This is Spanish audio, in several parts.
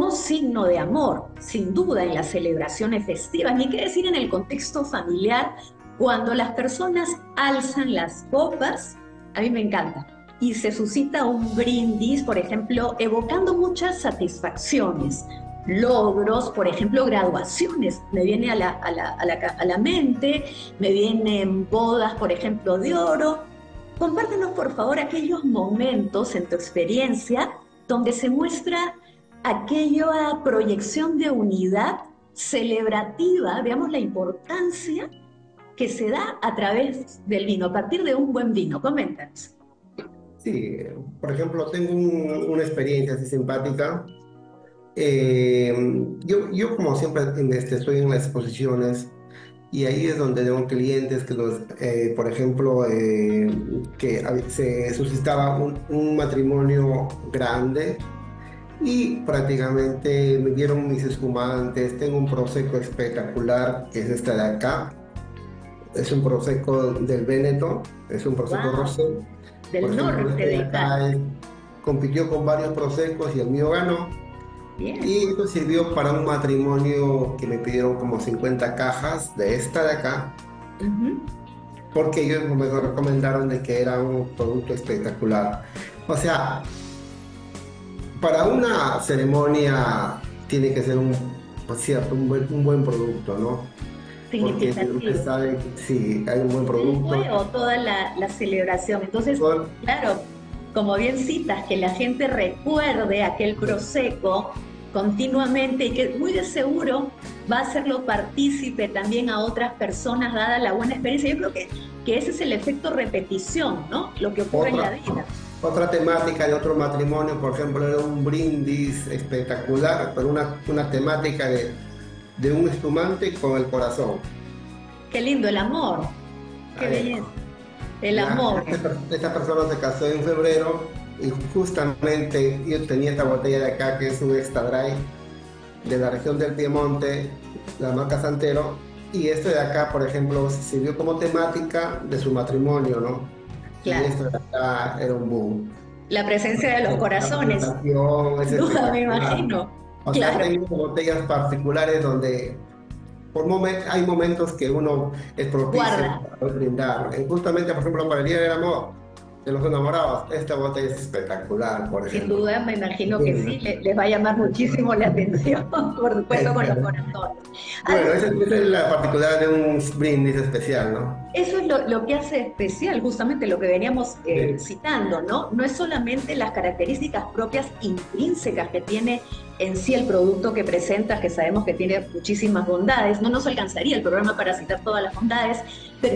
como signo de amor, sin duda en las celebraciones festivas, ni qué decir en el contexto familiar, cuando las personas alzan las copas, a mí me encanta, y se suscita un brindis, por ejemplo, evocando muchas satisfacciones, logros, por ejemplo, graduaciones, me viene a la mente, me vienen bodas, por ejemplo, de oro. Compártenos, por favor, aquellos momentos en tu experiencia donde se muestra aquella proyección de unidad celebrativa, veamos la importancia que se da a través del vino, a partir de un buen vino. Coméntanos. Sí, por ejemplo, tengo una experiencia así simpática. Yo como siempre estoy en las exposiciones y ahí es donde tengo clientes que, por ejemplo, que se suscitaba un matrimonio grande y prácticamente me dieron mis espumantes. Tengo un prosecco espectacular que es este de acá. Es un prosecco del Véneto, es un prosecco ¡Wow! rosé. Por Del ejemplo, norte este de de Italia. acá compitió con varios prosecos y el mío ganó. Bien. Y esto sirvió para un matrimonio que me pidieron como 50 cajas de esta de acá, Ujú. porque ellos me recomendaron de que era un producto espectacular. O sea, para una ceremonia tiene que ser pues cierto, un buen producto, ¿no? Porque usted Significativo. sabe que si hay un buen El producto, juego, toda la celebración. Entonces, todo- claro, como bien citas, que la gente recuerde aquel prosecco continuamente y que muy de seguro va a hacerlo partícipe también a otras personas, dada la buena experiencia. Yo creo que ese es el efecto repetición, ¿no? Lo que ocurre en la otra, vida. otra temática de otro matrimonio, por ejemplo, era un brindis espectacular, pero una temática de un espumante con el corazón. Qué lindo, el amor. Qué A ver, belleza. El ya, amor. esta persona se casó en febrero y justamente yo tenía esta botella de acá que es un extra dry de la región del Piemonte, la marca Santero, y este de acá, por ejemplo, sirvió como temática de su matrimonio, ¿no? Y Claro. esto de acá era un boom. La presencia de los La corazones. presentación es Sin duda, me espectacular. imagino. O sea, Claro. tengo botellas particulares donde hay momentos que uno es propicio Guarda. para brindar. Justamente, por ejemplo, para el Día del Amor de los Enamorados, esta botella es espectacular, por Sin ejemplo. duda, me imagino que Bien. sí, les va a llamar muchísimo la atención, por supuesto, con los corazones. Bueno, Además, esa es la particularidad de un brindis especial, ¿no? eso es lo que hace especial, justamente lo que veníamos Sí. citando, ¿no? No es solamente las características propias intrínsecas que tiene en sí el producto que presentas, que sabemos que tiene muchísimas bondades, no nos alcanzaría el programa para citar todas las bondades, pero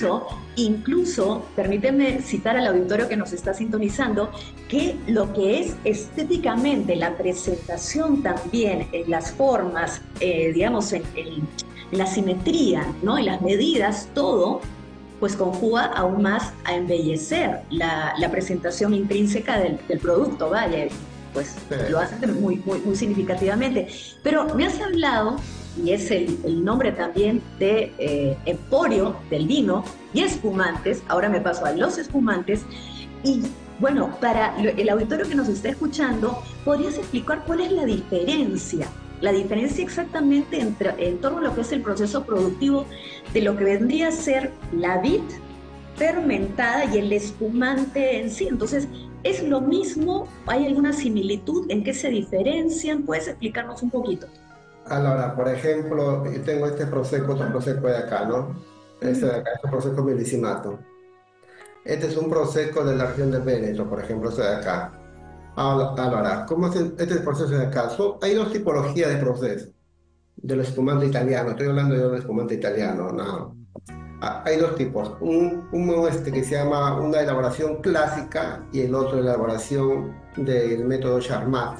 incluso, permíteme citar al auditorio que nos está sintonizando, que lo que es estéticamente la presentación también en las formas, digamos, en la simetría, ¿no? En las medidas, todo, pues conjuga aún más a embellecer la presentación intrínseca del producto, vaya, pues lo Sí. hace muy significativamente. Pero me has hablado, y es el nombre también de Emporio del vino y espumantes, ahora me paso a los espumantes, y bueno, para el auditorio que nos está escuchando, ¿podrías explicar cuál es la diferencia? La diferencia exactamente en torno a lo que es el proceso productivo de lo que vendría a ser la vid fermentada y el espumante en sí. Entonces, ¿es lo mismo? ¿Hay alguna similitud? ¿En qué se diferencian? ¿Puedes explicarnos un poquito? Ahora, por ejemplo, yo tengo este prosecco, otro prosecco de acá, ¿no? Este de Ujú. acá es un prosecco millisimato. Este es un prosecco de la región del Véneto, por ejemplo, este de acá. Ahora, ¿cómo es este proceso de acá? Hay dos tipologías de proceso del espumante italiano. Estoy hablando de un espumante italiano, no. Hay dos tipos. Uno que se llama una elaboración clásica y el otro elaboración del método Charmat.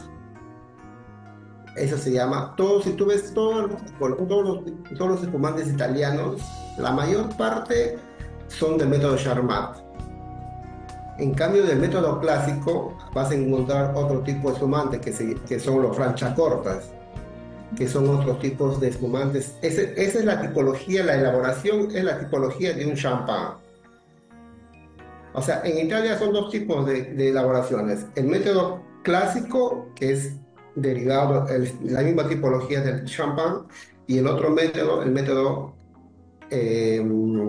Eso se llama, si tú ves todos los espumantes italianos, la mayor parte son del método Charmat. En cambio, del método clásico vas a encontrar otro tipo de espumantes que son los franchacortas, que son otros tipos de espumantes. Esa es la tipología, la elaboración es la tipología de un champán. O sea, en Italia son dos tipos de elaboraciones. El método clásico, que es derivado, la misma tipología del champán, y el otro método, el método eh,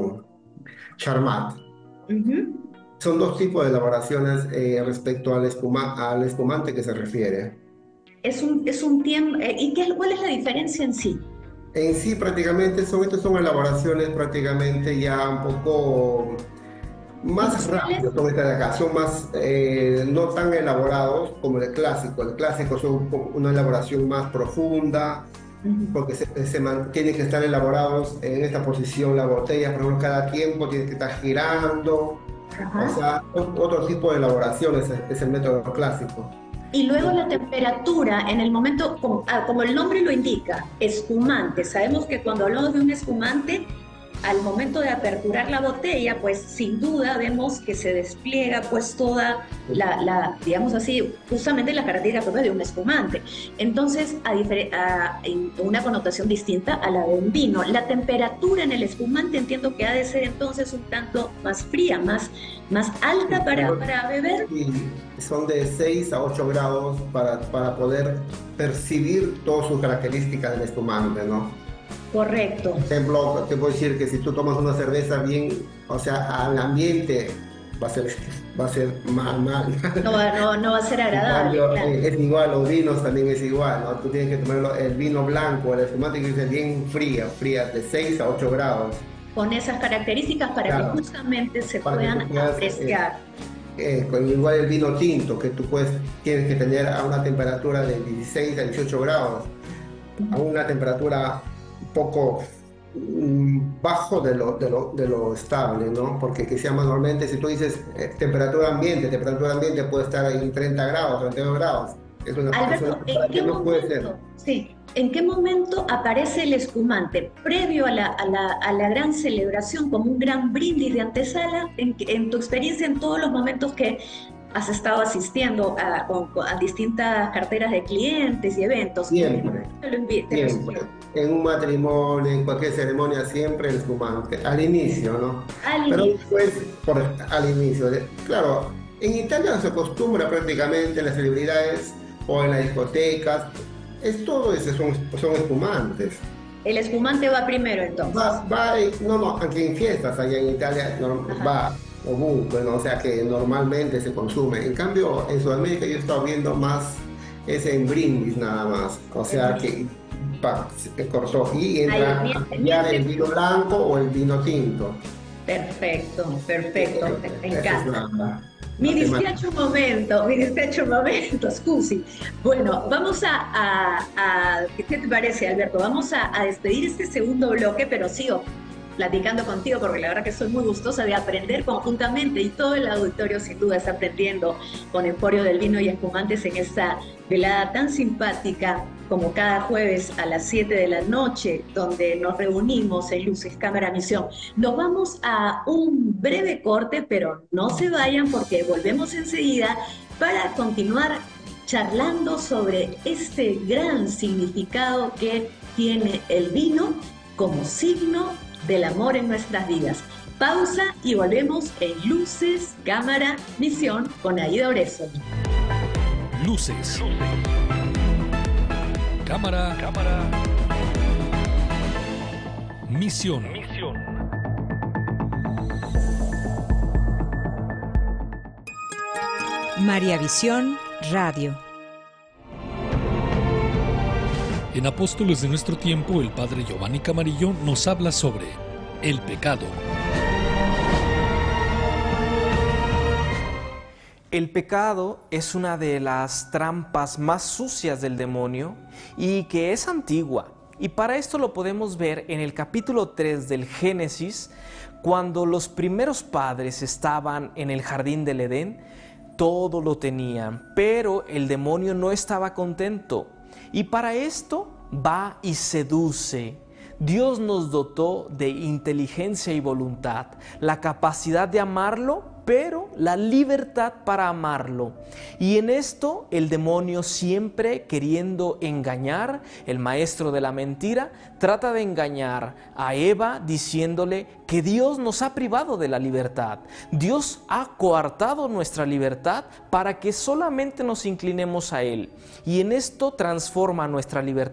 Charmat. Ujú. Son dos tipos de elaboraciones respecto al espumante que se refiere. Es un tiempo, ¿y cuál es la diferencia en sí? En sí, prácticamente estas son elaboraciones prácticamente ya un poco más ¿Comerciales? rápidos, son estas de acá, son más, no tan elaborados como el clásico. El clásico son una elaboración más profunda, Ujú. porque tienen que estar elaborados en esta posición la botella, por ejemplo, cada tiempo tiene que estar girando, o Ajá. sea, otro tipo de elaboración es el método clásico. Y luego la temperatura en el momento, como el nombre lo indica, espumante. Sabemos que cuando hablamos de un espumante, al momento de aperturar la botella, pues sin duda vemos que se despliega pues toda digamos así, justamente la característica propia de un espumante. Entonces, en una connotación distinta a la de un vino. La temperatura en el espumante entiendo que ha de ser entonces un tanto más fría, más alta para beber. Y son de 6 a 8 grados para poder percibir todas sus características del espumante, ¿no? Correcto. Por ejemplo, te puedo decir que si tú tomas una cerveza bien, o sea, al ambiente va a ser, va a ser mal, mal. No va a ser En agradable, cambio, claro. es igual, los vinos también es igual, ¿no? Tú tienes que tomar el vino blanco, el espumante que es bien fría, de 6 a 8 grados. Con esas características para que Claro, justamente se para que puedan tú puedas, apreciar. con igual el vino tinto, que tú puedes, tienes que tener a una temperatura de 16 a 18 grados, a una temperatura un poco bajo de lo estable, ¿no? Porque que sea normalmente, si tú dices temperatura ambiente puede estar en 30 grados, 32 grados. Es una Alberto, ¿en qué temperatura que no puede ser. momento? Sí, ¿en qué momento aparece el espumante? ¿Previo a la gran celebración, como un gran brindis de antesala? En tu experiencia, en todos los momentos que has estado asistiendo a distintas carteras de clientes y eventos, ¿en qué Siempre. momento te lo Siempre, sugieres? en un matrimonio, en cualquier ceremonia, siempre el espumante, al inicio, ¿no? Al Pero inicio. después, al inicio, claro, en Italia se acostumbra prácticamente en las celebridades o en las discotecas, es todo eso, son espumantes. El espumante va primero entonces. No, aunque en fiestas allá en Italia Ajá. va ovunque, ¿no? O sea que normalmente se consume. En cambio, en Sudamérica yo he estado viendo más ese en brindis nada más. O sea que se cortó y Ahí, entra a cambiar el miente. vino blanco o el vino tinto. Perfecto, perfecto, me Esa es encanta. la temática. Mi dispiace un momento, scusi. Bueno, vamos ¿qué te parece, Alberto? Vamos a despedir este segundo bloque, pero sigo platicando contigo porque la verdad que soy muy gustosa de aprender conjuntamente y todo el auditorio sin duda está aprendiendo con Emporio del Vino y Espumantes en esta velada tan simpática como cada jueves a las 7 de la noche, donde nos reunimos en Luces Cámara Misión. Nos vamos a un breve corte, pero no se vayan porque volvemos enseguida para continuar charlando sobre este gran significado que tiene el vino como signo del amor en nuestras vidas. Pausa y volvemos en Luces, Cámara, Misión con Aida Orezo. Luces, cámara, misión. María Visión Radio. En Apóstoles de nuestro tiempo, el padre Giovanni Camarillo nos habla sobre el pecado. El pecado es una de las trampas más sucias del demonio y que es antigua. Y para esto lo podemos ver en el capítulo 3 del Génesis, cuando los primeros padres estaban en el jardín del Edén, todo lo tenían, pero el demonio no estaba contento. Y para esto va y seduce. Dios nos dotó de inteligencia y voluntad, la capacidad de amarlo, pero la libertad para amarlo. Y en esto el demonio, siempre queriendo engañar, el maestro de la mentira, trata de engañar a Eva diciéndole que Dios nos ha privado de la libertad. Dios ha coartado nuestra libertad para que solamente nos inclinemos a Él. Y en esto transforma nuestra libertad